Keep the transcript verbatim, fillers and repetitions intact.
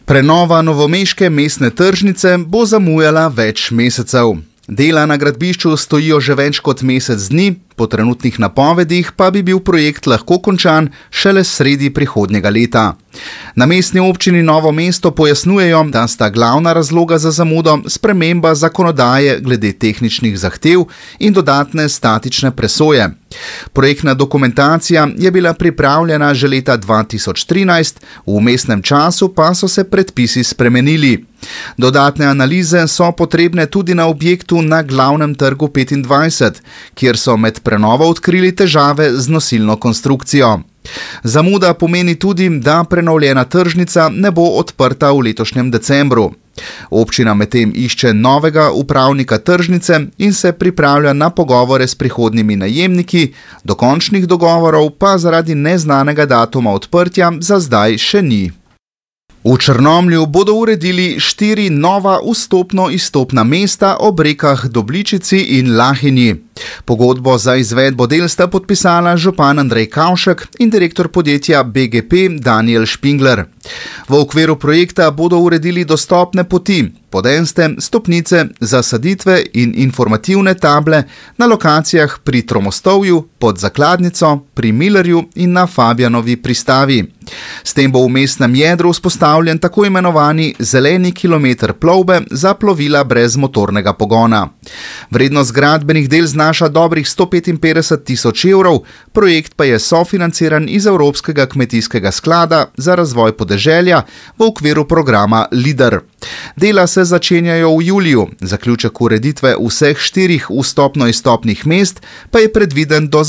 Prenova novomeške mestne tržnice bo zamujala več mesecev. Dela na gradbišču stojijo že več kot mesec dni, po trenutnih napovedih pa bi bil projekt lahko končan šele sredi prihodnjega leta. Na Mestni občini Novo mesto pojasnjujejo, da sta glavna razloga za zamudo sprememba zakonodaje glede tehničnih zahtev in dodatne statične presoje. Projektna dokumentacija je bila pripravljena že leta dva tisoč trinajst, v vmesnem času pa so se predpisi spremenili. Dodatne analize so potrebne tudi na objektu na Glavnem trgu petindvajset, kjer so med prenovo odkrili težave z nosilno konstrukcijo. Zamuda pomeni tudi, da prenovljena tržnica ne bo odprta v letošnjem decembru. Občina medtem išče novega upravnika tržnice in se pripravlja na pogovore s prihodnjimi najemniki, dokončnih dogovorov pa zaradi neznanega datuma odprtja za zdaj še ni. V Črnomlju bodo uredili štiri nova vstopno-izstopna mesta ob rekah Dobličici in Lahinji. Pogodbo za izvedbo del sta podpisala župan Andrej Kavšek in direktor podjetja B G P Danijel Špingler. V okviru projekta bodo uredili dostopne poti, podenste, stopnice, zasaditve in informativne table na lokacijah pri Tromostovju, pod Zakladnico, pri Millerju in na Fabjanovi pristavi. S tem bo v mestnem jedru vzpostavljen tako imenovani zeleni kilometer plovbe za plovila brez motornega pogona. Vrednost gradbenih del znaša dobrih sto petinpetdeset tisoč evrov, projekt pa je sofinanciran iz Evropskega kmetijskega sklada za razvoj podeželja v okviru programa LIDER. Dela se začenjajo v juliju, zaključek ureditve vseh štirih vstopno-izstopnih mest pa je predviden do